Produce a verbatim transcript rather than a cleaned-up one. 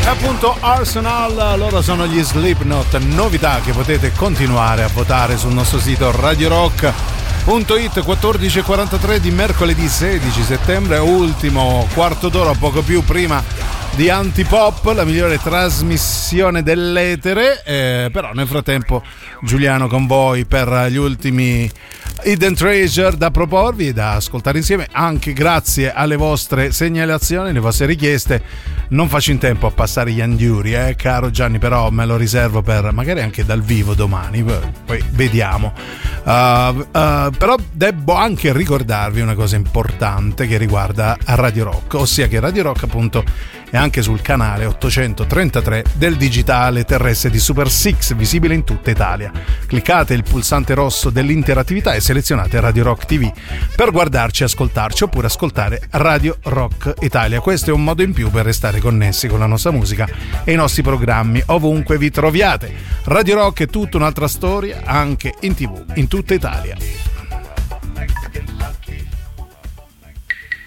Appunto Arsenal, loro sono gli Slipknot, novità che potete continuare a votare sul nostro sito radio rock punto it. Quattordici e quarantatré di mercoledì sedici settembre, ultimo quarto d'ora, poco più prima di Antipop, la migliore trasmissione dell'etere, eh, però nel frattempo Giuliano con voi per gli ultimi Hidden Treasure da proporvi e da ascoltare insieme, anche grazie alle vostre segnalazioni, le vostre richieste. Non faccio in tempo a passare gli Andiuri, eh, caro Gianni, però me lo riservo per magari anche dal vivo domani, poi vediamo. Uh, uh, però devo anche ricordarvi una cosa importante che riguarda Radio Rock, ossia che Radio Rock appunto è anche sul canale ottocentotrentatré del digitale terrestre di Super sei, visibile in tutta Italia. Cliccate il pulsante rosso dell'interattività e selezionate Radio Rock ti vu per guardarci e ascoltarci, oppure ascoltare Radio Rock Italia. Questo è un modo in più per restare connessi con la nostra musica e i nostri programmi ovunque vi troviate. Radio Rock è tutta un'altra storia, anche in tivù in tutta Italia.